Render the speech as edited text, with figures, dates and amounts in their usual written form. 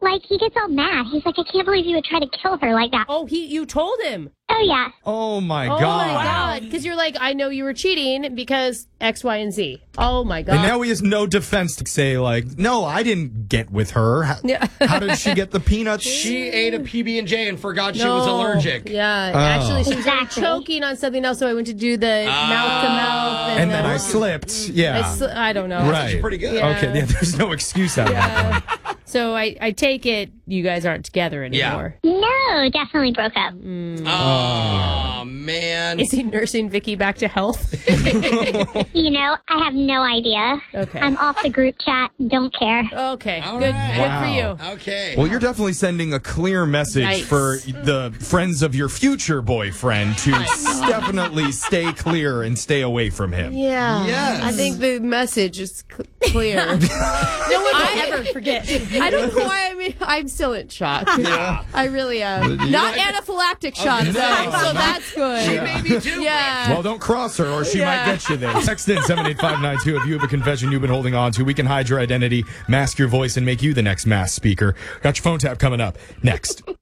like, he gets all mad. He's like, I can't believe you would try to kill her like that. Oh, you told him. Oh, yeah. Oh, my God. Oh, my God. Because you're like, I know you were cheating because X, Y, and Z. Oh, my God. And now he has no defense to say, like, no, I didn't get with her. How did she get the peanuts? She ate a PB&J and forgot she was allergic. Yeah. Actually, she was choking on something else, so I went to do the mouth-to-mouth. And then I slipped. Yeah. I don't know. Right. Pretty good. Yeah. Okay, there's no excuse out of that. So I take it you guys aren't together anymore. No, definitely broke up. Oh, man. Is he nursing Vicky back to health? You know, I have no idea. Okay. I'm off the group chat. Don't care. Okay. All Good. right. Good for you. Okay. Well, you're definitely sending a clear message Yikes. for the friends of your future boyfriend to definitely stay clear and stay away from him. Yeah. Yes. I think the message is clear. No one will ever forget. I don't know why I'm still in shock. Yeah. I really am. Not anaphylactic shock, though, so that's good. She may be too. Yeah. Well, don't cross her or she might get you there. Text in 78592 if you have a confession you've been holding on to. We can hide your identity, mask your voice, and make you the next mass speaker. Got your phone tap coming up next.